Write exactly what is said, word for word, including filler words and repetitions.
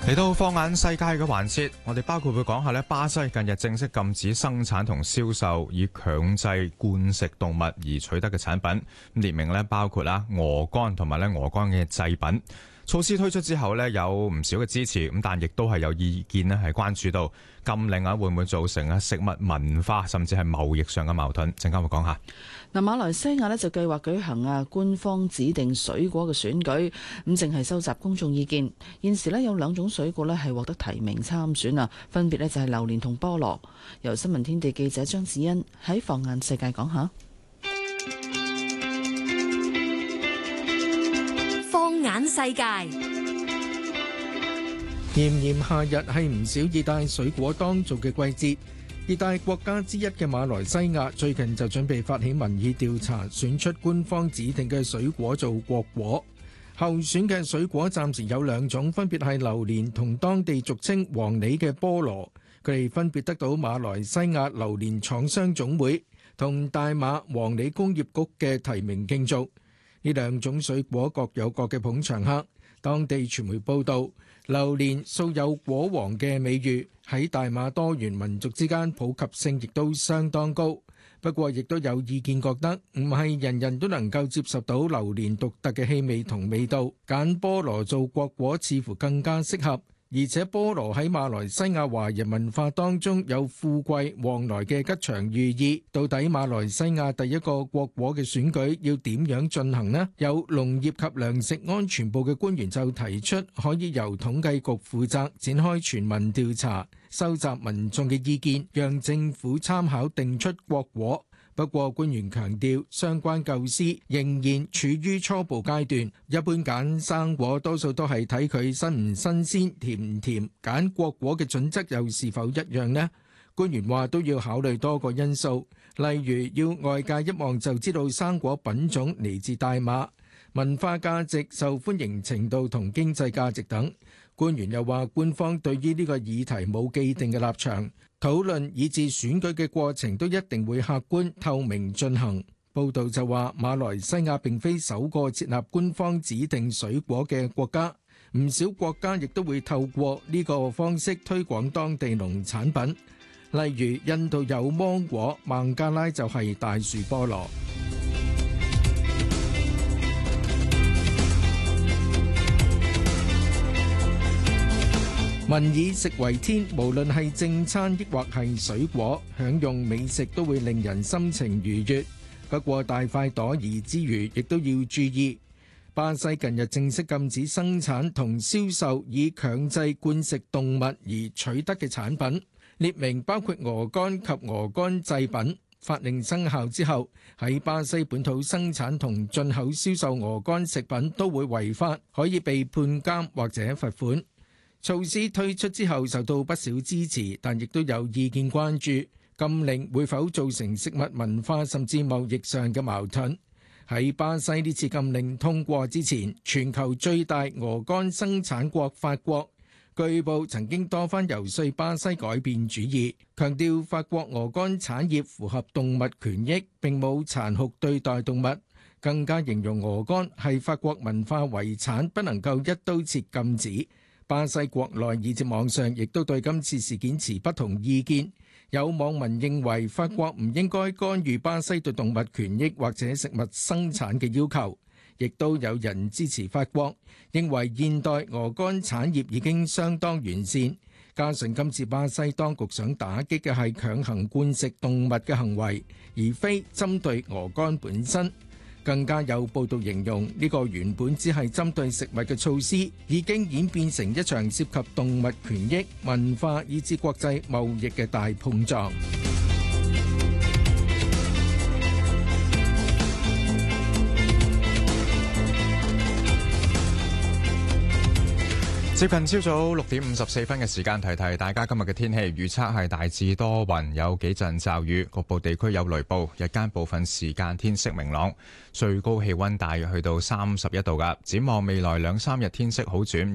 嚟到放眼世界嘅環節，我哋包括會講下咧，巴西近日正式禁止生產同銷售以強制灌食動物而取得嘅產品，列明咧包括啦鵝肝同埋咧鵝肝嘅製品。措施推出之後咧，有唔少嘅支持，咁但亦都係有意見咧係關注到禁令啊會唔會造成啊食物文化甚至係貿易上嘅矛盾。陣間會講下。 嗱，馬來西亞咧就計劃舉行啊官方指定水果嘅選舉，咁淨係收集公眾意見。現時咧有兩種水果咧係獲得提名參選啊，分別咧就係榴蓮同菠蘿。由新聞天地記者張子欣喺放眼世界講下。 放眼世界， 炎炎夏日係唔少熱帶水果當造嘅季節。熱帶國家之一嘅馬來西亞最近就準備發起民意調查，選出官方指定嘅水果做國果。候選嘅水果暫時有兩種，分別係榴蓮同當地俗稱黃梨嘅菠蘿。佢哋分別得到馬來西亞榴蓮廠商總會同大馬黃梨工業局嘅提名競逐。呢兩種水果各有各嘅捧場客。當地傳媒報道，榴蓮素有果王嘅美譽，喺大馬多元民族之間普及性亦都相當高。不過，亦都有意見覺得唔係人人都能夠接受到榴蓮獨特嘅氣味同味道，揀菠蘿做國果似乎更加適合。而且菠蘿喺馬來西亞華人文化當中有富貴旺來嘅吉祥寓意。到底馬來西亞第一個國果嘅選舉要點樣進行呢？有農業及糧食安全部嘅官員就提出，可以由統計局負責展開全民調查，收集民眾嘅意見，讓政府參考定出國果。不過官員強調，相關構思仍然處於初步階段。一般揀生果多數都係睇佢新唔新鮮、甜唔甜，揀國果嘅準則又是否一樣呢？官員話都要考慮多個因素，例如要外界一望就知道生果品種嚟自大馬、文化價值、受歡迎程度同經濟價值等。官員又話，官方對於呢個議題冇既定嘅立場，討論以至選舉嘅過程都一定會客觀透明進行。報道就話，馬來西亞並非首個設立官方指定水果嘅國家，唔少國家亦都會透過呢個方式推廣當地農產品。例如印度有芒果，孟加拉就係大樹菠蘿。民以食為天，無論係正餐抑或係水果，享用美食都會令人心情愉悅。不過大快朵頤之餘，亦都要注意。巴西近日正式禁止生產同銷售以強制灌食動物而取得嘅產品，列明包括鵝肝及鵝肝製品。法令生效之後，喺巴西本土生產同進口銷售鵝肝食品都會違法，可以被判監或者罰款。措施推出之後受到不少支持，但亦都有意見關注禁令會否造成食物文化甚至貿易上嘅矛盾。喺巴西呢次禁令通過之前，全球最大鵝肝生產國法國據報曾經多番遊說巴西改變主意，強調法國鵝肝產業符合動物權益，並冇殘酷對待動物，更加形容鵝肝係法國文化遺產，不能夠一刀切禁止。巴西國內以至網上亦都對今次事件持不同意見，有網民認為法國唔應該干預巴西對動物權益或者食物生產嘅要求，亦都有人支持法國，認為現代鵝肝產業已經相當完善，加上今次巴西當局想打擊嘅係強行灌食動物嘅行為，而非針對鵝肝本身。更加有報道形容呢個原本只係針對食物嘅措施，已經演變成一場涉及動物權益、文化以至國際貿易嘅大碰撞。 接近朝早六點五十四分嘅時間，提提大家今日嘅天氣預測係大致多雲，有幾陣驟雨，局部地區有雷暴。日間部分時間天色明朗，最高氣溫大約去到三十一度㗎。展望未來兩三日天色好轉。